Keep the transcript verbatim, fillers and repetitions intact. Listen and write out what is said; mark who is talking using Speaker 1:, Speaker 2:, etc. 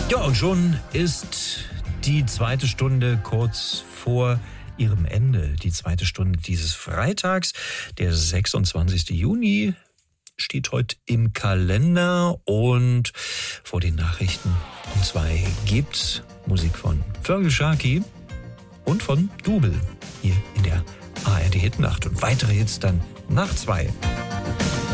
Speaker 1: Ja, und schon ist die zweite Stunde kurz vor ihrem Ende. Die zweite Stunde dieses Freitags, der sechsundzwanzigsten Juni, steht heute im Kalender und vor den Nachrichten um zwei gibt's Musik von Fergal Sharkey und von Dubel hier in der A R D Hitnacht und weitere Hits dann nach zwei.